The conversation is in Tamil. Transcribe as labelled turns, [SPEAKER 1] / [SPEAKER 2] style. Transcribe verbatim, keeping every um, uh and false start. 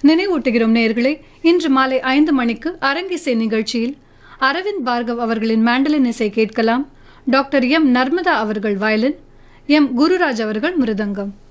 [SPEAKER 1] நினைவூட்டுகிறோம் நேயர்களே, இன்று மாலை ஐந்து மணிக்கு அரங்கிசை நிகழ்ச்சியில் அரவிந்த் பார்கவ் அவர்களின் மேண்டலின் இசை கேட்கலாம். டாக்டர் எம் நர்மதா அவர்கள் வயலின், எம் குருராஜ் அவர்கள் மிருதங்கம்.